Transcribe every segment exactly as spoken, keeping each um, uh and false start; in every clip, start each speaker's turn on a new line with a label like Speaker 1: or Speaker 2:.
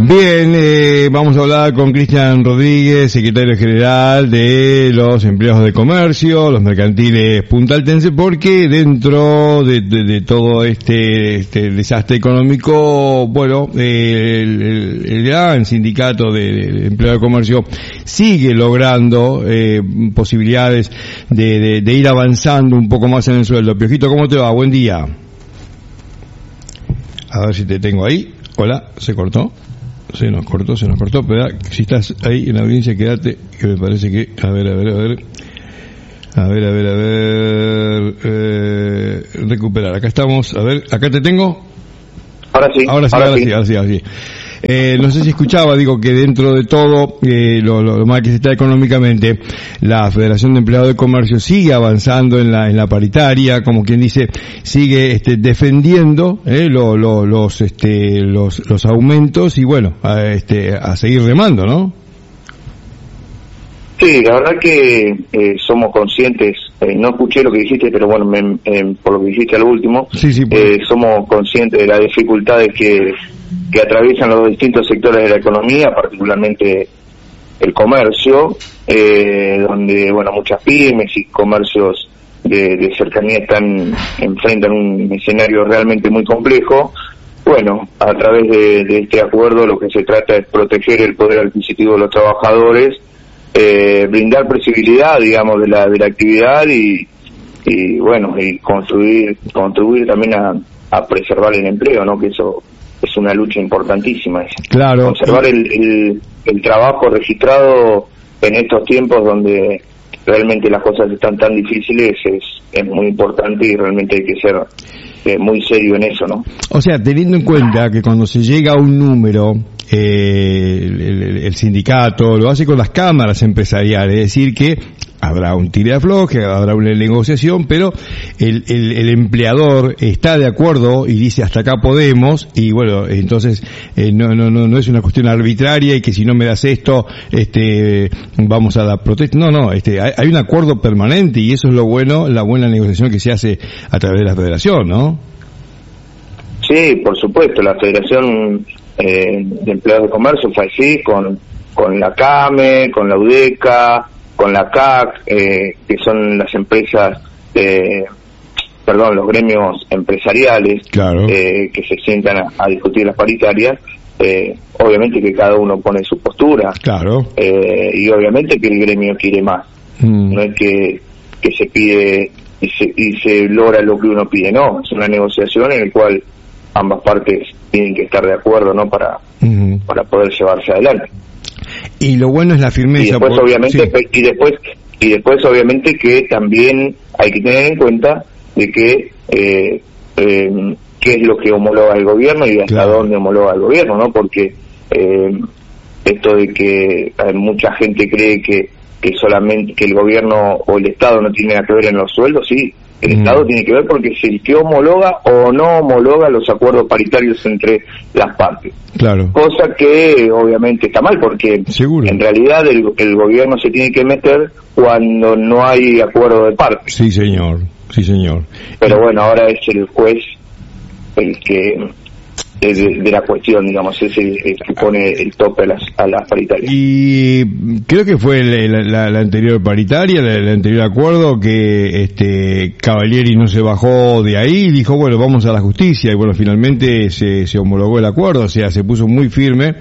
Speaker 1: Bien, eh, vamos a hablar con Cristian Rodríguez, secretario general de los empleados de comercio, los mercantiles puntaltenses, porque dentro de, de, de todo este, este desastre económico, bueno, eh, el, el, el gran sindicato de, de empleados de comercio sigue logrando eh, posibilidades de, de, de ir avanzando un poco más en el sueldo. Piojito, ¿cómo te va? Buen día. A ver si te tengo ahí. Hola, ¿se cortó? Se nos cortó, se nos cortó, pero si estás ahí en la audiencia, quédate, que me parece que, a ver, a ver, a ver, a ver, a ver, a ver, eh, recuperar, acá estamos, a ver, acá te tengo.
Speaker 2: Ahora sí,
Speaker 1: ahora sí,
Speaker 2: ahora,
Speaker 1: ahora
Speaker 2: sí.
Speaker 1: sí, ahora sí, ahora sí. Eh, no sé si escuchaba, digo que dentro de todo eh, lo, lo, lo mal que se está económicamente, la Federación de Empleados de Comercio sigue avanzando en la en la paritaria, como quien dice, sigue este, defendiendo eh, lo, lo, los este los los aumentos y bueno, a, este a seguir remando, ¿no?
Speaker 2: Sí, la verdad que eh, somos conscientes, eh, no escuché lo que dijiste, pero bueno, me, eh, por lo que dijiste al último,
Speaker 1: sí, sí, pues.
Speaker 2: eh, somos conscientes de las dificultades que que atraviesan los distintos sectores de la economía, particularmente el comercio, eh, donde bueno muchas pymes y comercios de, de cercanía están enfrentan un escenario realmente muy complejo. Bueno, a través de, de este acuerdo lo que se trata es proteger el poder adquisitivo de los trabajadores, eh, brindar flexibilidad, digamos, de la de la actividad y, y bueno, y construir contribuir también a, a preservar el empleo, ¿no? Que eso es una lucha importantísima, esa.
Speaker 1: Claro.
Speaker 2: Conservar el, el, el trabajo registrado en estos tiempos donde realmente las cosas están tan difíciles es, es muy importante y realmente hay que ser eh, muy serio en eso, ¿no?
Speaker 1: O sea, teniendo en cuenta que cuando se llega a un número, eh, el, el, el sindicato lo hace con las cámaras empresariales, es decir que habrá un tire de afloje, habrá una negociación, pero el, el, el empleador está de acuerdo y dice hasta acá podemos, y bueno, entonces eh, no, no, no, no es una cuestión arbitraria y que si no me das esto, este, vamos a la protesta. No, no, este, hay, hay un acuerdo permanente y eso es lo bueno, la buena negociación que se hace a través de la federación, ¿no?
Speaker 2: Sí, por supuesto, la Federación eh, de Empleados de Comercio fue así, con, con la CAME, con la UDECA, con la C A C, eh, que son las empresas, eh, perdón, los gremios empresariales,
Speaker 1: claro.
Speaker 2: eh, que se sientan a, a discutir las paritarias, eh, obviamente que cada uno pone su postura,
Speaker 1: claro.
Speaker 2: eh, y obviamente que el gremio quiere más, mm. no es que, que se pide y se, y se logra lo que uno pide, no, es una negociación en la cual ambas partes tienen que estar de acuerdo, ¿no? Para, mm. para poder llevarse adelante.
Speaker 1: Y lo bueno es la firmeza.
Speaker 2: Y después
Speaker 1: por...
Speaker 2: obviamente sí. y después y después obviamente que también hay que tener en cuenta de que eh, eh, qué es lo que homologa el gobierno y hasta claro. dónde homologa el gobierno, ¿no? Porque eh, esto de que eh, mucha gente cree que que solamente que el gobierno o el Estado no tiene nada que ver en los sueldos, sí. El mm. Estado tiene que ver porque es el que homologa o no homologa los acuerdos paritarios entre las partes.
Speaker 1: Claro.
Speaker 2: Cosa que obviamente está mal porque
Speaker 1: Seguro.
Speaker 2: En realidad el, el gobierno se tiene que meter cuando no hay acuerdo de partes.
Speaker 1: Sí, señor. Sí, señor.
Speaker 2: Pero bueno, ahora es el juez el que de, de la cuestión, digamos, es el, el que pone el tope a las, a las paritarias.
Speaker 1: Y creo que fue la, la, la anterior paritaria, la, el anterior acuerdo, que este Cavalieri no se bajó de ahí y dijo, bueno, vamos a la justicia, y bueno, finalmente se, se homologó el acuerdo, o sea, se puso muy firme,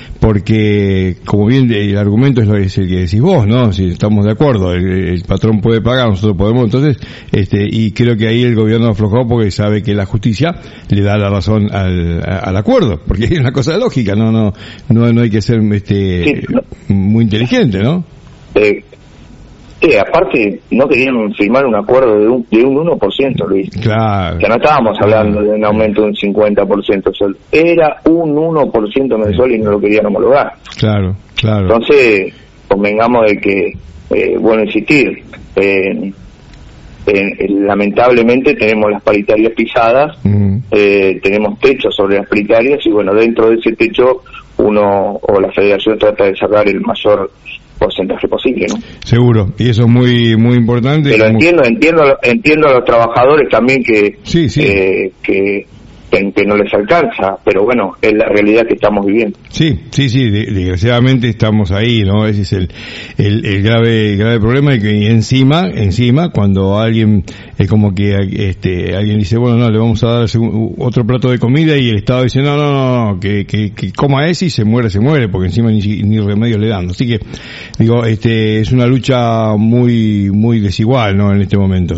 Speaker 1: porque, como bien el argumento es, lo, es el que decís vos, ¿no? Si estamos de acuerdo, el, el patrón puede pagar, nosotros podemos, entonces, este, y creo que ahí el gobierno aflojó porque sabe que la justicia le da la razón al, al acuerdo, porque es una cosa lógica, no, no, no, no hay que ser, este, sí, no. muy inteligente, ¿no?
Speaker 2: Eh, sí, aparte, no querían firmar un acuerdo de un, de un uno por ciento, Luis.
Speaker 1: Claro.
Speaker 2: Que no estábamos hablando de un aumento de un cincuenta por ciento, era un uno por ciento mensual y no lo querían homologar.
Speaker 1: Claro, claro.
Speaker 2: Entonces, convengamos de que, eh, bueno, insistir, eh, eh, lamentablemente tenemos las paritarias pisadas, uh-huh. eh, tenemos techo sobre las paritarias y bueno, dentro de ese techo uno o la federación trata de sacar el mayor porcentaje posible, ¿no?
Speaker 1: Seguro, y eso es muy muy importante.
Speaker 2: Pero
Speaker 1: muy...
Speaker 2: entiendo, entiendo, entiendo a los trabajadores también que
Speaker 1: sí, sí.
Speaker 2: Eh, que dicen que no les alcanza, pero bueno, es la realidad que estamos viviendo.
Speaker 1: Sí, sí, sí, de, desgraciadamente estamos ahí, ¿no? Ese es el, el, el grave, el grave problema, y que encima, encima, cuando alguien, es como que este, alguien dice, bueno, no, le vamos a dar otro plato de comida, y el Estado dice, no, no, no, no que, que, que coma ese y se muere, se muere, porque encima ni, ni remedio le dan. Así que, digo, este, es una lucha muy, muy desigual, ¿no? En este momento.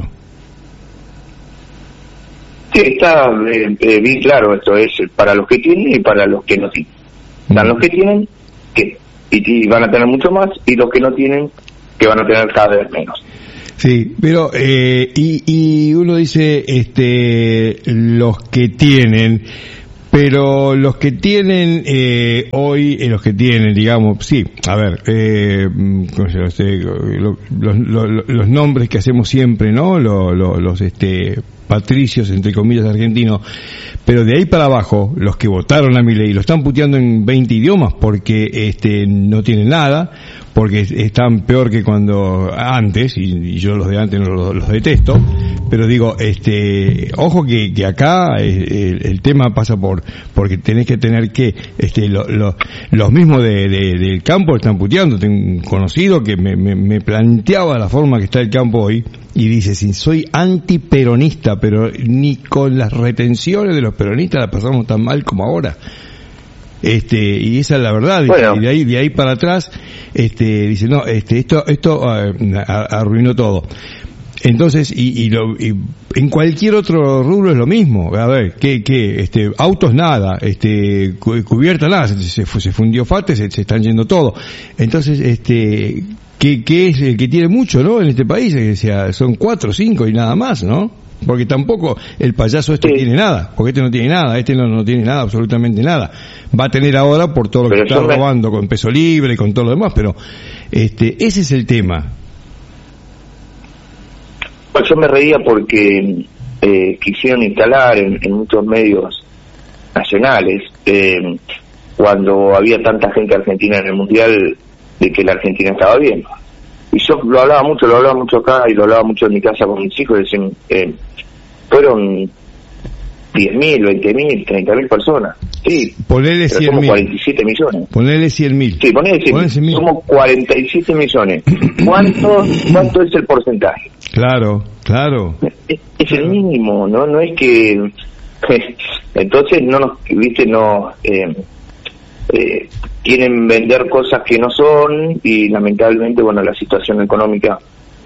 Speaker 2: Sí, está eh, eh, bien claro, esto es para los que tienen y para los que no tienen. Están los que tienen, que y, y van a tener mucho más, y los que no tienen, que van a tener cada vez menos.
Speaker 1: Sí, pero eh, y, y uno dice, este, los que tienen, pero los que tienen eh, hoy, eh, los que tienen, digamos, sí, a ver, eh, los, los, los, los nombres que hacemos siempre, ¿no? Los, los, los este patricios, entre comillas, argentinos, pero de ahí para abajo, los que votaron a Milei lo están puteando en veinte idiomas porque este no tienen nada, porque están peor que cuando antes, y, y yo los de antes no los, los detesto, pero digo, este, ojo que, que acá el, el tema pasa por, porque tenés que tener que, este, lo, lo, los mismos de, de, del campo están puteando. Tengo un conocido que me, me, me planteaba la forma que está el campo hoy, y dice, si soy antiperonista, pero ni con las retenciones de los peronistas la pasamos tan mal como ahora. Este, y esa es la verdad. Bueno. Y de ahí, de ahí para atrás, este, dice, no, este, esto, esto uh, arruinó todo. Entonces, y, y, lo, y en cualquier otro rubro es lo mismo. A ver, que, que, este, autos nada, este, cubierta nada, se, se, se fundió Fate, se, se están yendo todo. Entonces, este, que, que es el que tiene mucho, ¿no? En este país, o sea, son cuatro, cinco y nada más, ¿no? Porque tampoco el payaso este sí. tiene nada, porque este no tiene nada, este no, no tiene nada, absolutamente nada. Va a tener ahora por todo lo pero que está me... robando con peso libre y con todo lo demás, pero este, ese es el tema.
Speaker 2: Yo me reía porque eh, quisieron instalar en, en muchos medios nacionales, eh, cuando había tanta gente argentina en el Mundial, de que la Argentina estaba bien. Y yo lo hablaba mucho, lo hablaba mucho acá y lo hablaba mucho en mi casa con mis hijos, decían, eh, fueron diez mil, veinte mil, treinta mil personas. Sí,
Speaker 1: ponele cien mil.
Speaker 2: cuarenta y siete millones.
Speaker 1: Ponele cien mil.
Speaker 2: Sí, ponele cien mil. Somos cuarenta y siete millones. ¿Cuánto, cuánto es el porcentaje?
Speaker 1: Claro, claro.
Speaker 2: Es, es el mínimo, ¿no? No es que... Entonces, no nos, viste, no... Eh, eh, quieren vender cosas que no son, y lamentablemente, bueno, la situación económica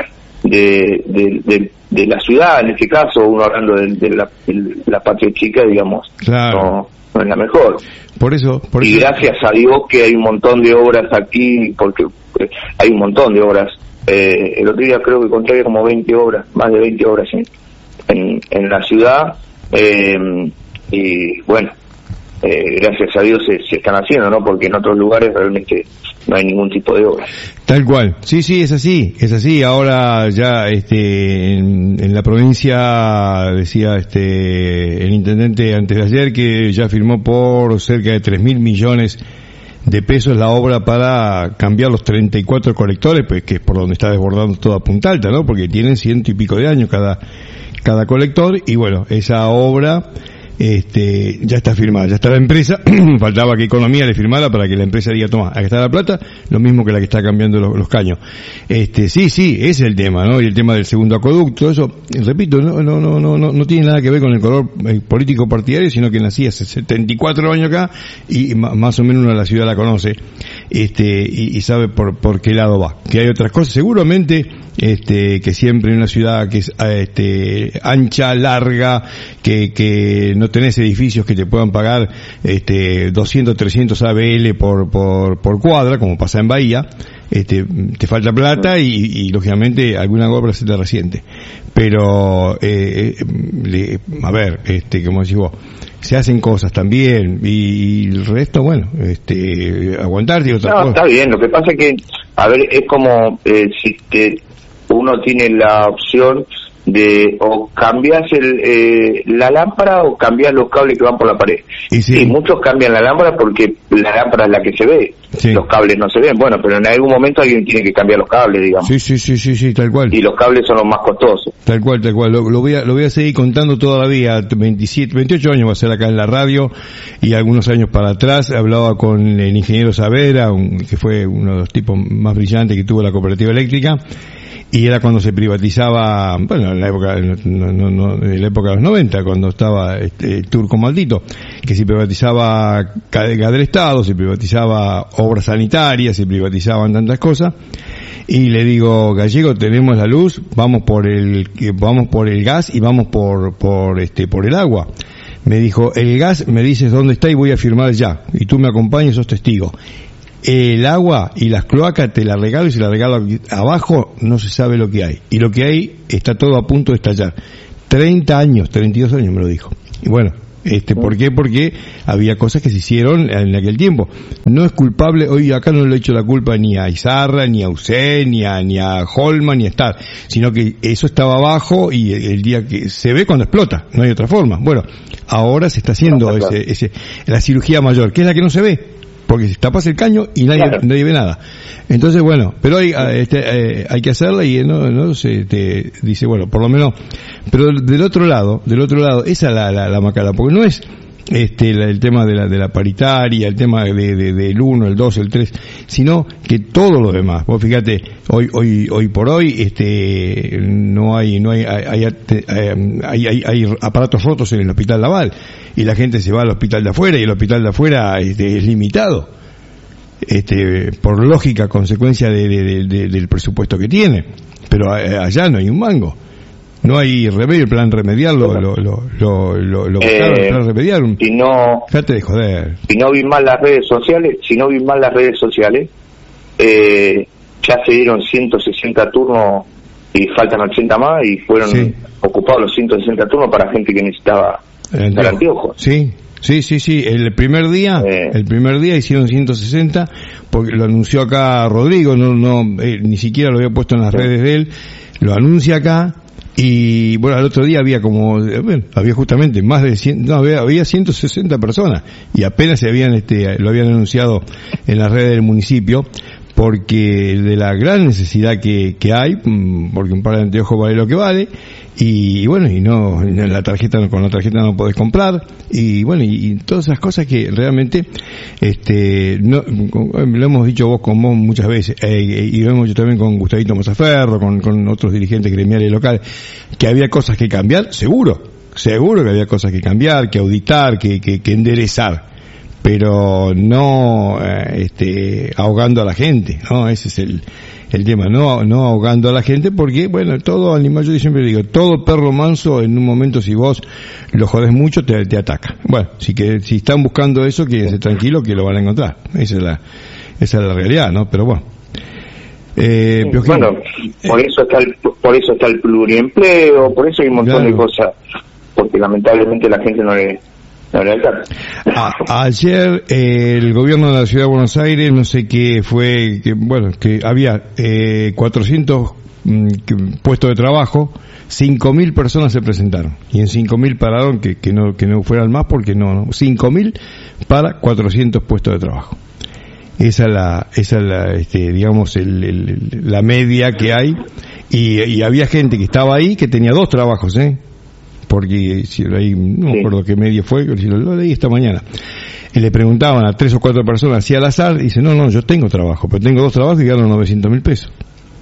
Speaker 2: de, de, de, de la ciudad, en este caso, uno hablando de, de, la, de la patria chica, digamos,
Speaker 1: claro.
Speaker 2: no, no es la mejor.
Speaker 1: Por eso, por
Speaker 2: y
Speaker 1: eso.
Speaker 2: gracias a Dios que hay un montón de obras aquí, porque hay un montón de obras. Eh, el otro día creo que conté como veinte obras, más de veinte obras en, en, en la ciudad, eh, y bueno, Eh, gracias a Dios se, se están haciendo, ¿no? Porque en otros lugares realmente no hay ningún tipo de obra.
Speaker 1: Tal cual. Sí, sí, es así, es así. Ahora ya, este, en, en la provincia, decía este, el intendente antes de ayer que ya firmó por cerca de tres mil millones de pesos la obra para cambiar los treinta y cuatro colectores, pues que es por donde está desbordando toda Punta Alta, ¿no? Porque tienen ciento y pico de años cada, cada colector, y bueno, esa obra, este, ya está firmada, ya está la empresa, faltaba que Economía le firmara para que la empresa diga, toma, aquí está la plata, lo mismo que la que está cambiando los, los caños. Este, sí, sí, ese es el tema, ¿no? Y el tema del segundo acueducto, eso, repito, no, no, no, no, no, no tiene nada que ver con el color político partidario, sino que nací hace setenta y cuatro años acá, y más o menos uno de la ciudad la conoce, este, y, y sabe por, por qué lado va. Que hay otras cosas, seguramente, este, que siempre en una ciudad que es, este, ancha, larga, que, que no tenés edificios que te puedan pagar este doscientos, trescientos A B L por por por cuadra, como pasa en Bahía, este te falta plata y, y lógicamente alguna obra se te resiente. Pero eh, le, a ver, este como decís vos, se hacen cosas también, y, y el resto, bueno, este aguantarte y otras
Speaker 2: no,
Speaker 1: cosas.
Speaker 2: Está bien, lo que pasa es que, a ver, es como eh, si te, uno tiene la opción de o cambias el, eh, la lámpara o cambias los cables que van por la pared.
Speaker 1: Y sí.
Speaker 2: Sí, muchos cambian la lámpara porque la lámpara es la que se ve,
Speaker 1: sí.
Speaker 2: los cables no se ven. Bueno, pero en algún momento alguien tiene que cambiar los cables, digamos.
Speaker 1: Sí, sí, sí, sí, sí, tal cual.
Speaker 2: Y los cables son los más costosos.
Speaker 1: Tal cual, tal cual. Lo, lo voy a, lo voy a seguir contando toda la vida. veintisiete, veintiocho años va a ser acá en la radio, y algunos años para atrás hablaba con el ingeniero Savera, un, que fue uno de los tipos más brillantes que tuvo la cooperativa eléctrica, y era cuando se privatizaba, bueno, en la época, no, no, no, en la época de los noventa, cuando estaba este Turco maldito, que se privatizaba cadena del Estado, se privatizaba obras sanitarias, se privatizaban tantas cosas, y le digo, Gallego, tenemos la luz, vamos por el, vamos por el gas y vamos por, por este, por el agua. Me dijo, el gas me dices dónde está y voy a firmar ya, y tú me acompañas, sos testigo. El agua y las cloacas te la regalo, y si la regalo abajo no se sabe lo que hay. Y lo que hay está todo a punto de estallar. treinta años, treinta y dos años me lo dijo. Y bueno, este, ¿por qué? Porque había cosas que se hicieron en aquel tiempo. No es culpable, hoy acá no le he hecho la culpa ni a Izarra, ni a Usé, ni a, ni a Holman, ni a Star, sino que eso estaba abajo y el, el día que se ve cuando explota, no hay otra forma. Bueno, ahora se está haciendo ese, ese, la cirugía mayor, que es la que no se ve, porque se tapas el caño y nadie, claro. nadie ve nada. Entonces, bueno, pero hay, este, eh, hay que hacerla, y no, no se te dice, bueno, por lo menos, pero del otro lado, del otro lado, esa es la, la, la macana, porque no es este la, el tema de la de la paritaria, el tema de, de del uno, el dos, el tres, sino que todo lo demás. Vos fíjate, hoy hoy hoy por hoy este no hay no hay hay, hay, hay, hay aparatos rotos en el Hospital Laval, y la gente se va al hospital de afuera, y el hospital de afuera este, es limitado, este por lógica consecuencia de, de, de, de, del presupuesto que tiene, pero allá no hay un mango. No hay remedio, el plan remediar lo, lo, lo, lo, lo, lo
Speaker 2: eh,
Speaker 1: el plan remediar.
Speaker 2: Si no,
Speaker 1: fíjate de joder.
Speaker 2: Si no vi mal las redes sociales, si no vi mal las redes sociales, eh, ya se dieron ciento sesenta turnos y faltan ochenta más, y fueron sí. ocupados los ciento sesenta turnos para gente que necesitaba el anteojos.
Speaker 1: Sí. Sí, sí, sí, el primer día, eh. el primer día hicieron ciento sesenta, porque lo anunció acá Rodrigo, no, no, eh, ni siquiera lo había puesto en las sí. redes de él, lo anuncia acá. Y bueno, al otro día había como, bueno, había justamente más de cien, no, había, había ciento sesenta personas, y apenas se habían, este, lo habían anunciado en las redes del municipio, porque de la gran necesidad que, que hay, porque un par de anteojos vale lo que vale, y, y bueno, y no, la tarjeta, con la tarjeta no podés comprar, y bueno, y, y todas esas cosas que realmente, este, no, lo hemos dicho vos con vos muchas veces, eh, y lo hemos dicho también con Gustavito Mozaferro, con, con otros dirigentes gremiales locales, que había cosas que cambiar, seguro, seguro que había cosas que cambiar, que auditar, que, que, que enderezar, pero no, eh, este, ahogando a la gente, ¿no? Ese es el, el tema, no, no ahogando a la gente, porque, bueno, todo animal, yo siempre digo, todo perro manso, en un momento, si vos lo jodés mucho, te, te ataca. Bueno, si que, si están buscando eso, quédense tranquilos que lo van a encontrar. Esa es la, esa es la realidad, ¿no? Pero bueno. Eh,
Speaker 2: sí, bueno, por eh, eso está el, por eso está el pluriempleo, por eso hay un montón claro. de cosas, porque lamentablemente la gente no le, no le alcanza.
Speaker 1: A, ayer eh, el gobierno de la ciudad de Buenos Aires, no sé qué fue, que bueno, que había eh, cuatrocientos mm, puestos de trabajo, cinco mil personas se presentaron, y en cinco mil pararon que, que no que no fueran más, porque no, no cinco mil para cuatrocientos puestos de trabajo. Esa es la, esa es la, este, digamos, el, el, la media que hay, y, y había gente que estaba ahí que tenía dos trabajos, ¿eh? Porque si lo leí, no me acuerdo qué media fue, si lo, lo leí esta mañana. Y le preguntaban a tres o cuatro personas así al azar, y dice, no, no, yo tengo trabajo, pero tengo dos trabajos y gano novecientos mil pesos.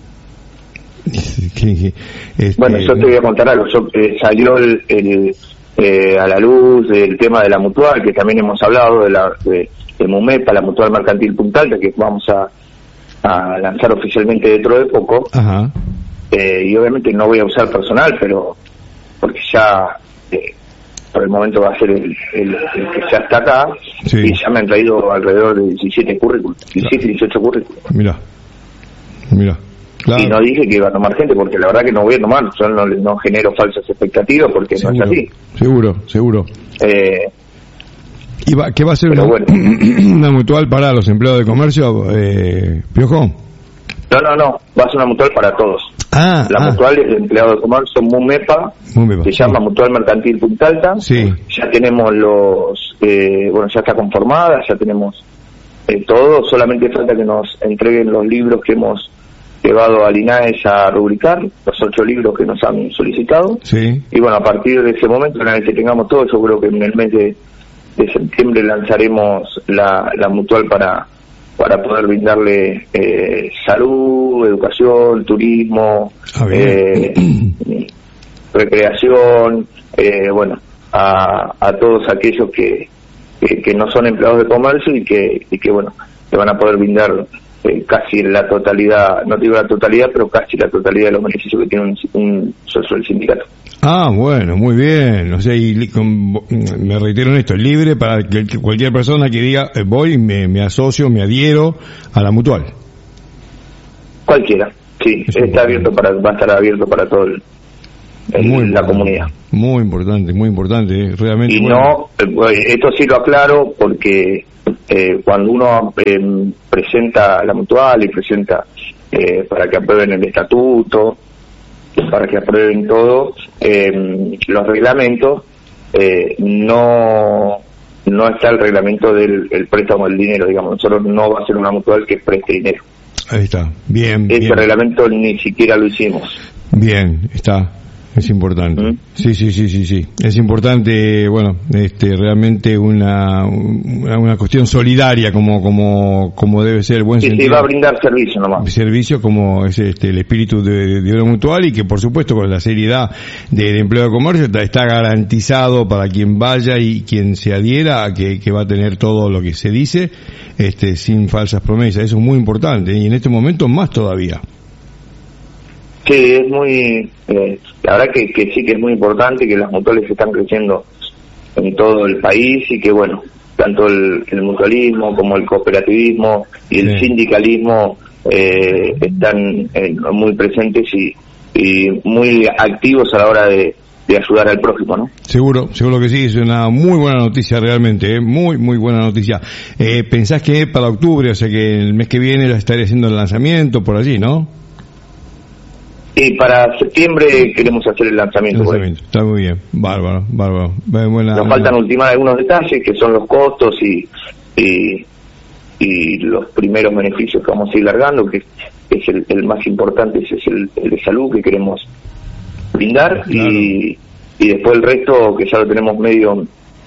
Speaker 2: Este, bueno, yo te voy a contar algo. Yo, eh, salió el, el eh, a la luz el tema de la mutual, que también hemos hablado de la de, de MUMEPA, la Mutual Mercantil Punta Alta, que vamos a, a lanzar oficialmente dentro de poco.
Speaker 1: Ajá.
Speaker 2: Eh, y obviamente no voy a usar personal, pero porque ya eh, por el momento va a ser el, el, el que ya está acá, sí. Y ya me han traído alrededor de diecisiete currículos, diecisiete, dieciocho currículos.
Speaker 1: Mira, mira. Claro.
Speaker 2: Y no dije que iba a tomar gente, porque la verdad que no voy a tomar, yo no, no genero falsas expectativas, porque seguro, no es así.
Speaker 1: Seguro, seguro.
Speaker 2: Eh,
Speaker 1: ¿Y va, qué va a ser una,
Speaker 2: bueno.
Speaker 1: una mutual para los empleados de comercio, eh, Piojo?
Speaker 2: No, no, no, va a ser una mutual para todos.
Speaker 1: Ah,
Speaker 2: la
Speaker 1: ah.
Speaker 2: mutual de empleados de comercio MUMEPA,
Speaker 1: Mumepa,
Speaker 2: se
Speaker 1: sí.
Speaker 2: llama Mutual Mercantil Punta Alta.
Speaker 1: Sí.
Speaker 2: Ya tenemos los, eh, bueno, ya está conformada, ya tenemos eh, todo, solamente falta que nos entreguen los libros que hemos llevado al INAES a rubricar, los ocho libros que nos han solicitado.
Speaker 1: Sí.
Speaker 2: Y bueno, a partir de ese momento, una vez que tengamos todo, yo creo que en el mes de, de septiembre lanzaremos la, la mutual para para poder brindarle eh, salud, educación, turismo,
Speaker 1: ah,
Speaker 2: eh, recreación, eh, bueno, a, a todos aquellos que, que, que no son empleados de comercio y que, y que bueno, que van a poder brindar eh, casi la totalidad, no digo la totalidad, pero casi la totalidad de los beneficios que tiene un, un socio del sindicato.
Speaker 1: Ah, bueno, muy bien. O sea, y con, me reitero en esto, libre para que, que cualquier persona que diga, eh, voy, me, me asocio, me adhiero a la mutual.
Speaker 2: Cualquiera, sí, es está abierto para, va a estar abierto para todo el, el,
Speaker 1: muy
Speaker 2: la comunidad.
Speaker 1: Muy importante, muy importante, eh, realmente.
Speaker 2: Y
Speaker 1: bueno.
Speaker 2: no, eh, esto sí lo aclaro porque eh, cuando uno eh, presenta la mutual y presenta eh, para que aprueben el estatuto, para que aprueben todo, eh, los reglamentos, eh, no no está el reglamento del el préstamo del dinero, digamos, nosotros no va a ser una mutual que preste dinero.
Speaker 1: Ahí está, bien.
Speaker 2: Ese
Speaker 1: bien.
Speaker 2: reglamento ni siquiera lo hicimos.
Speaker 1: Bien, está. Es importante. ¿Mm? Sí, sí, sí, sí, sí. Es importante, bueno, este, realmente una, una, una cuestión solidaria como, como, como debe ser el buen
Speaker 2: sí,
Speaker 1: sentido.
Speaker 2: Sí, va a brindar servicio nomás.
Speaker 1: Servicio como es este, el espíritu de, de una mutual y que por supuesto con la seriedad del empleo de comercio está, está garantizado para quien vaya y quien se adhiera a que, que va a tener todo lo que se dice, este, sin falsas promesas. Eso es muy importante y en este momento más todavía.
Speaker 2: Sí, es muy, eh, la verdad que, que sí que es muy importante, que las mutuales están creciendo en todo el país y que bueno, tanto el, el mutualismo como el cooperativismo y el sí. sindicalismo eh, están eh, muy presentes y, y muy activos a la hora de, de ayudar al prójimo, ¿no?
Speaker 1: Seguro, seguro que sí, es una muy buena noticia realmente, ¿eh? muy, muy buena noticia. Eh, ¿Pensás que para octubre, o sea que el mes que viene ya estaré haciendo el lanzamiento por allí, no?
Speaker 2: Y para septiembre queremos hacer el lanzamiento.
Speaker 1: lanzamiento. Está muy bien, bárbaro, bárbaro. Buena,
Speaker 2: Nos faltan ultimar algunos detalles que son los costos y, y, y los primeros beneficios que vamos a ir largando, que es el, el más importante, ese es el, el de salud que queremos brindar. Claro. y, y después el resto que ya lo tenemos medio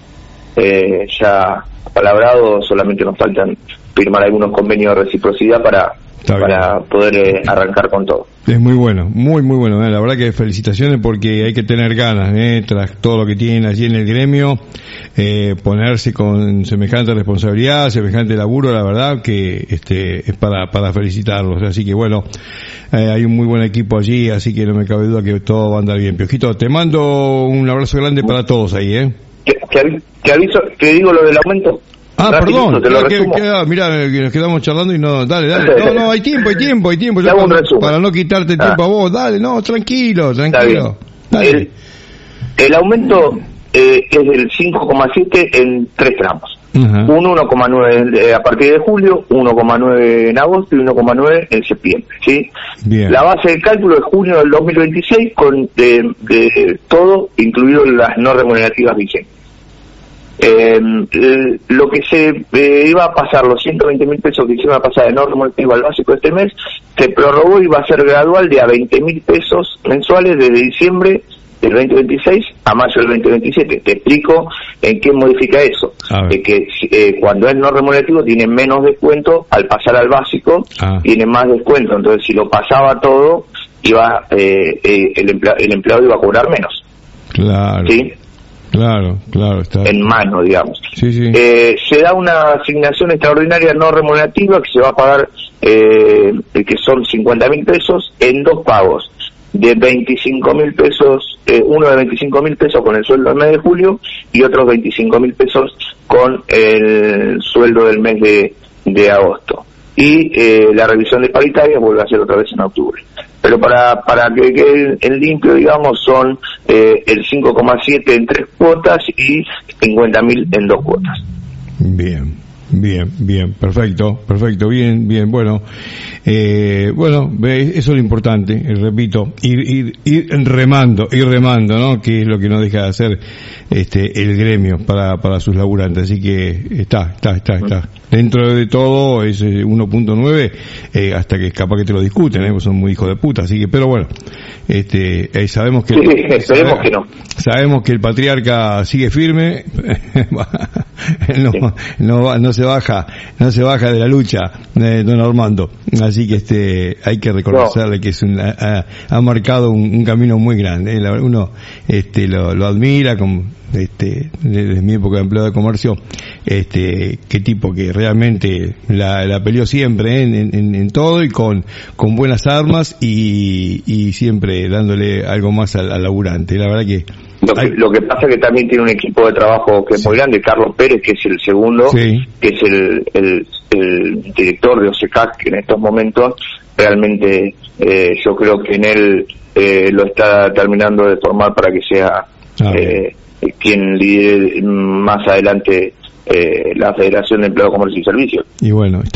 Speaker 2: eh, ya palabrado, solamente nos faltan firmar algunos convenios de reciprocidad para para poder eh, arrancar con todo.
Speaker 1: Es muy bueno, muy muy bueno, ¿eh? La verdad que felicitaciones porque hay que tener ganas, ¿eh? Tras todo lo que tienen allí en el gremio, eh, ponerse con semejante responsabilidad, semejante laburo, la verdad que este es para para felicitarlos, así que bueno, eh, hay un muy buen equipo allí, así que no me cabe duda que todo va a andar bien. Piojito, te mando un abrazo grande para todos ahí, ¿eh?
Speaker 2: ¿Te, te aviso, te digo lo del aumento?
Speaker 1: Ah, Rapidito, perdón, claro, que, que, mirá, que nos quedamos charlando y no, dale, dale, no, no, hay tiempo, hay tiempo, hay tiempo, yo para, para no quitarte ah. tiempo a vos, dale, no, tranquilo, tranquilo, dale.
Speaker 2: El, el aumento eh, es del cinco coma siete en tres tramos, uh-huh. un uno coma nueve eh, a partir de julio, uno coma nueve en agosto y uno coma nueve en septiembre, ¿sí? Bien. La base de cálculo es junio del dos mil veintiséis con de, de todo, incluido las no remunerativas vigentes. Eh, eh, lo que se eh, iba a pasar, los ciento veinte mil pesos que se iba a pasar de no remunerativa al básico este mes, se prorrogó y va a ser gradual de a veinte mil pesos mensuales desde diciembre del veinte veintiséis a mayo del veinte veintisiete. Te explico en qué modifica eso. De que eh, cuando es no remunerativo tiene menos descuento, al pasar al básico ah. tiene más descuento. Entonces si lo pasaba todo, iba eh, eh, el, emplea- el empleado iba a cobrar menos.
Speaker 1: Claro.
Speaker 2: ¿Sí?
Speaker 1: Claro, claro, está.
Speaker 2: En mano, digamos.
Speaker 1: Sí, sí.
Speaker 2: Eh, se da una asignación extraordinaria no remunerativa que se va a pagar, eh, que son cincuenta mil pesos en dos pagos de veinticinco mil pesos, eh, uno de veinticinco mil pesos con el sueldo del mes de julio y otros veinticinco mil pesos con el sueldo del mes de, de agosto. Y eh, la revisión de paritaria vuelve a ser otra vez en octubre. Pero para para que quede en limpio, digamos, son eh, el cinco coma siete en tres cuotas y cincuenta mil en dos cuotas.
Speaker 1: Bien, bien, bien, perfecto, perfecto, bien, bien, bueno, eh, bueno, eso es lo importante, repito, ir, ir, ir remando, ir remando, ¿no? Que es lo que no deja de hacer este el gremio para para sus laburantes, así que está, está, está, está. dentro de todo es uno punto nueve, eh, hasta que capaz que te lo discuten, ¿eh? Porque son muy hijos de puta, así que, pero bueno, este, eh, sabemos que,
Speaker 2: sí, esperemos que no.
Speaker 1: Sabemos que el patriarca sigue firme, no,
Speaker 2: sí.
Speaker 1: no, no se baja, no se baja de la lucha, eh, don Armando, así que este, hay que reconocerle no. que es un, ha, ha marcado un, un camino muy grande, eh, uno, este, lo, lo admira con, este, desde mi época de empleado de comercio, este, qué tipo que realmente la, la peleó siempre, ¿eh? en, en, en todo y con, con buenas armas y, y siempre dándole algo más al, al laburante, la verdad que
Speaker 2: Lo que, lo que pasa es que también tiene un equipo de trabajo que es sí. muy grande, Carlos Pérez, que es el segundo, sí. que es el, el, el director de O S E C A C, que en estos momentos realmente eh, yo creo que en él eh, lo está terminando de formar para que sea ah, eh, quien lidere más adelante eh, la Federación de Empleo, Comercio y Servicios.
Speaker 1: Y bueno,